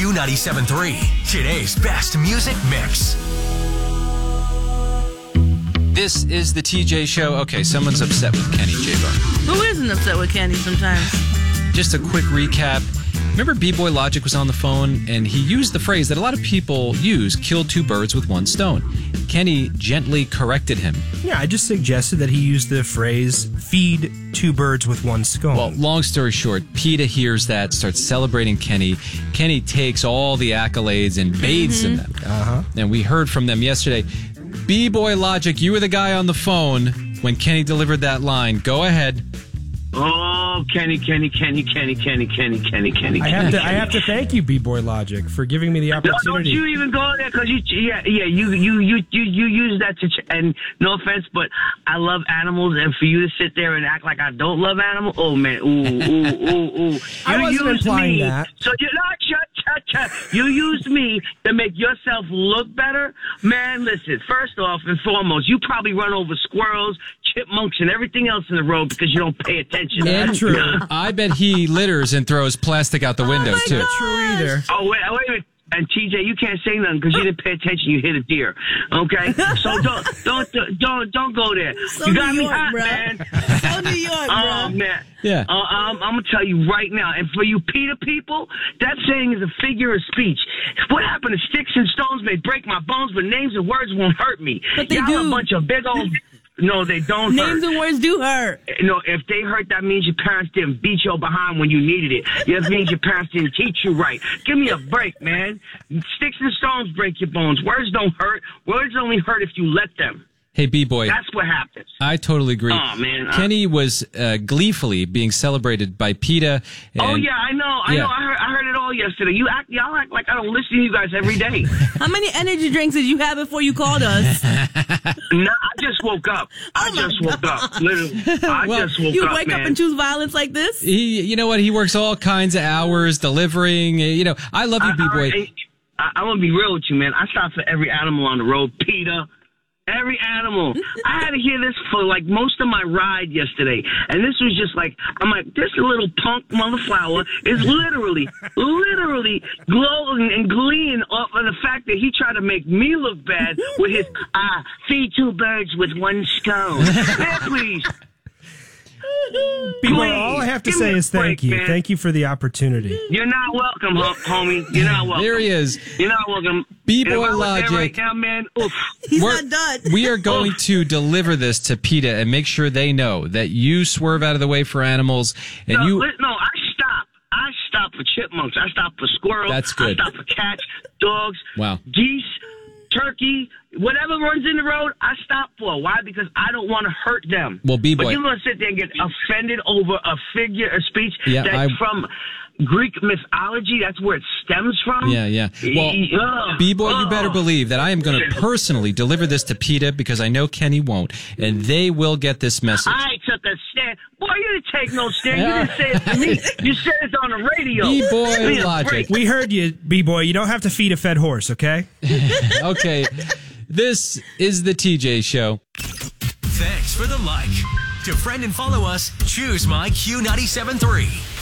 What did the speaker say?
Q97.3, today's best music mix. This is the TJ Show. Okay, someone's upset with Kenny J-Bone. Who isn't upset with Kenny sometimes? Just a quick recap. Remember B-Boy Logic was on the phone, and he used the phrase that a lot of people use, kill two birds with one stone. Kenny gently corrected him. Yeah, I just suggested that he use the phrase, feed two birds with one stone. Well, long story short, PETA hears that, starts celebrating Kenny. Kenny takes all the accolades and bathes in them. And we heard from them yesterday. B-Boy Logic, you were the guy on the phone when Kenny delivered that line. Go ahead. Oh, Kenny. I have to thank you, B-Boy Logic, for giving me the opportunity. Don't you even go there, because you use that to, and no offense, but I love animals, and for you to sit there and act like I don't love animals, oh man, ooh. I wasn't implying that. So you're not, you used me to make yourself look better, man. Listen, first off and foremost, you probably run over squirrels, chipmunks, and everything else in the road because you don't pay attention. And true. I bet he litters and throws plastic out the window, too. Not true either. Oh, wait a minute. And TJ, you can't say nothing because you didn't pay attention. You hit a deer. Okay, so don't go there. So you got New me York, hot, bro. man. So New York, bro. Oh man. Yeah. I'm gonna tell you right now, and for you PETA people, that saying is a figure of speech. What happened to sticks and stones may break my bones, but names and words won't hurt me. But they Y'all do. a bunch of big old. No, they don't Names hurt. and words do hurt. No, if they hurt, that means your parents didn't beat your behind when you needed it. That means your parents didn't teach you right. Give me a break, man. Sticks and stones break your bones. Words don't hurt. Words only hurt if you let them. Hey, B-Boy. That's what happens. I totally agree. Oh, man. Kenny was gleefully being celebrated by PETA. Oh, yeah, I know. I heard it all yesterday. Y'all act like I don't listen to you guys every day. How many energy drinks did you have before you called us? No, I just woke up. Literally. I just woke up, You wake man. up and choose violence like this? You know what? He works all kinds of hours delivering. I love you, B-Boy. I'm going to be real with you, man. I stop for every animal on the road. PETA. Every animal. I had to hear this for like most of my ride yesterday. And this was just like, I'm like, this little punk motherflower is literally glowing and gleeing off of the fact that he tried to make me look bad with his, feed two birds with one stone. Man, please. B-Boy, all I have to say is thank you. Man. Thank you for the opportunity. You're not welcome, homie. You're not welcome. There he is. You're not welcome. B-Boy Logic. Right now, man, oof. He's not done. We are going to deliver this to PETA and make sure they know that you swerve out of the way for animals. And No, I stop. I stop for chipmunks. I stop for squirrels. That's good. I stop for cats, dogs, Wow. geese, turkey, whatever runs in the road, I stop for. Why? Because I don't want to hurt them. Well, B-Boy. But you're going to sit there and get offended over a figure of speech that's from Greek mythology. That's where it stems from. Yeah. Well, B-Boy, you better believe that I am going to personally deliver this to PETA because I know Kenny won't, and they will get this message. I took a stand. Boy, you didn't take no stand. You didn't say it to me. You said it on the radio. B-Boy Logic. We heard you, B-Boy. You don't have to feed a fed horse, okay? Okay. This is the TJ Show. Thanks for the like. To friend and follow us, choose My Q97.3.